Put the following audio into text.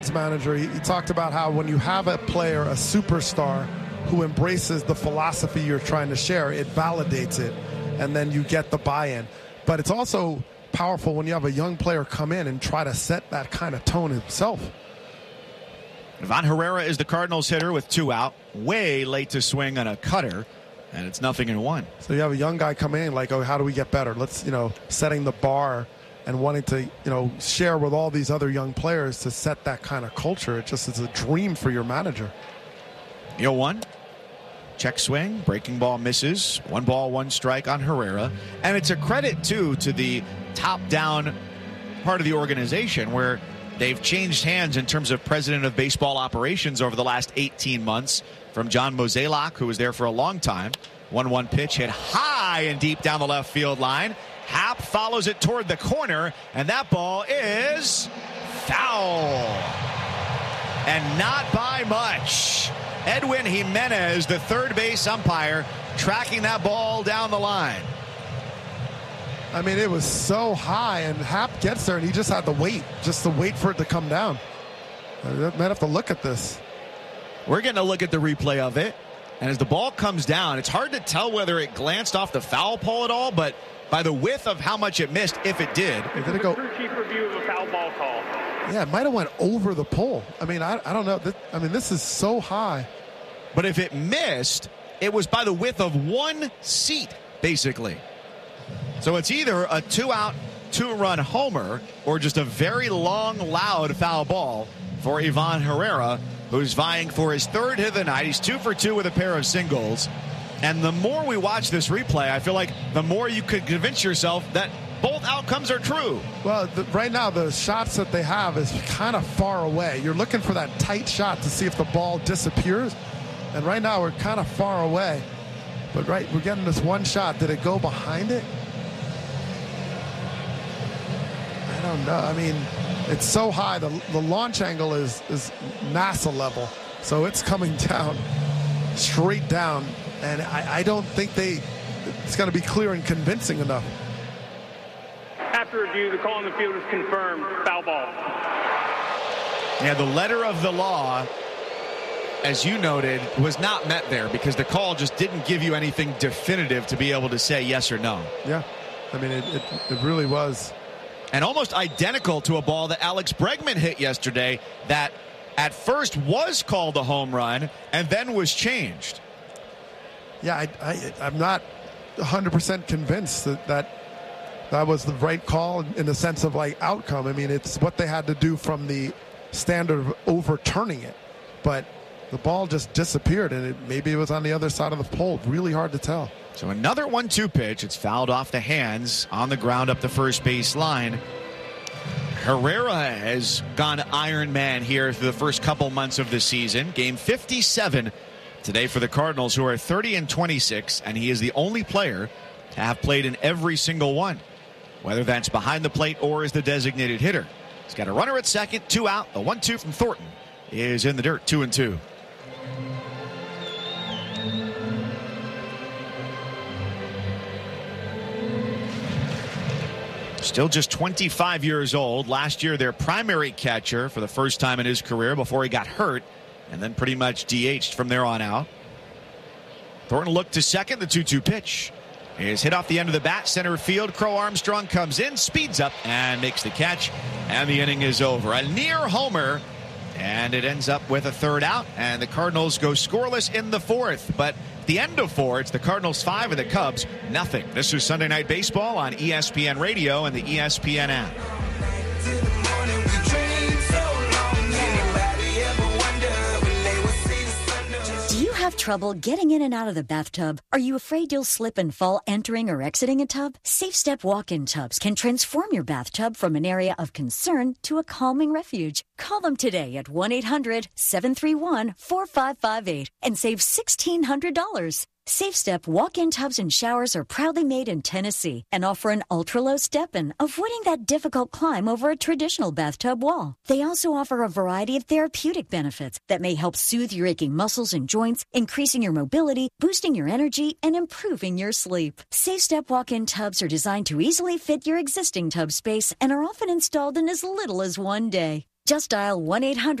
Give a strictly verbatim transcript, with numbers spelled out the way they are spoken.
Manager, he, he talked about how when you have a player, a superstar, who embraces the philosophy you're trying to share, it validates it, and then you get the buy-in. But it's also powerful when you have a young player come in and try to set that kind of tone himself. Ivan Herrera is the Cardinals hitter with two out, way late to swing on a cutter, and it's nothing in one. So you have a young guy come in like, oh, how do we get better? Let's, you know, setting the bar and wanting to, you know, share with all these other young players to set that kind of culture. It just is a dream for your manager. oh one. Check swing. Breaking ball misses. One ball, one strike on Herrera. And it's a credit, too, to the top-down part of the organization where they've changed hands in terms of president of baseball operations over the last eighteen months from John Mozeliak, who was there for a long time. one one pitch hit high and deep down the left field line. Happ follows it toward the corner, and that ball is foul. And not by much. Edwin Jimenez, the third base umpire, tracking that ball down the line. I mean, it was so high, and Happ gets there, and he just had to wait, just to wait for it to come down. I might have to look at this. We're getting a look at the replay of it, and as the ball comes down, it's hard to tell whether it glanced off the foul pole at all, but by the width of how much it missed, if it did. Did it go? Crew chief review of a foul ball call. Yeah, it might have went over the pole. I mean, I, I don't know. This, I mean, this is so high. But if it missed, it was by the width of one seat, basically. So it's either a two-out, two-run homer or just a very long, loud foul ball for Ivan Herrera, who's vying for his third hit of the night. He's two for two with a pair of singles. And the more we watch this replay, I feel like the more you could convince yourself that both outcomes are true. Well, the, right now, the shots that they have is kind of far away. You're looking for that tight shot to see if the ball disappears. And right now, we're kind of far away. But right, we're getting this one shot. Did it go behind it? I don't know. I mean, it's so high. The, the launch angle is, is NASA level. So it's coming down, straight down. And I, I don't think they it's going to be clear and convincing enough. After review, the call on the field is confirmed. Foul ball. Yeah, the letter of the law, as you noted, was not met there because the call just didn't give you anything definitive to be able to say yes or no. Yeah, I mean, it, it, it really was. And almost identical to a ball that Alex Bregman hit yesterday that at first was called a home run and then was changed. Yeah, I, I, I'm not one hundred percent convinced that, that that was the right call in the sense of like outcome. I mean, it's what they had to do from the standard of overturning it. But the ball just disappeared, and it, maybe it was on the other side of the pole. Really hard to tell. So another one two pitch. It's fouled off the hands on the ground up the first base line. Herrera has gone Iron Man here through the first couple months of the season. Game fifty-seven today for the Cardinals, who are thirty and twenty-six, and he is the only player to have played in every single one, whether that's behind the plate or as the designated hitter. He's got a runner at second, two out. The one two from Thornton is in the dirt, two and two. Still just twenty-five years old. Last year, their primary catcher for the first time in his career before he got hurt, and then pretty much D H'd from there on out. Thornton looked to second. The two two pitch is hit off the end of the bat. Center field. Crow Armstrong comes in, speeds up, and makes the catch. And the inning is over. A near homer, and it ends up with a third out. And the Cardinals go scoreless in the fourth. But at the end of four, it's the Cardinals five and the Cubs nothing. This is Sunday Night Baseball on E S P N Radio and the E S P N app. Have trouble getting in and out of the bathtub? Are you afraid you'll slip and fall entering or exiting a tub? Safe Step walk-in tubs can transform your bathtub from an area of concern to a calming refuge. Call them today at one eight hundred seven three one four five five eight and save sixteen hundred dollars. Safe Step walk-in tubs and showers are proudly made in Tennessee and offer an ultra-low step-in, avoiding that difficult climb over a traditional bathtub wall. They also offer a variety of therapeutic benefits that may help soothe your aching muscles and joints, increasing your mobility, boosting your energy, and improving your sleep. Safe Step walk-in tubs are designed to easily fit your existing tub space and are often installed in as little as one day. Just dial one eight hundred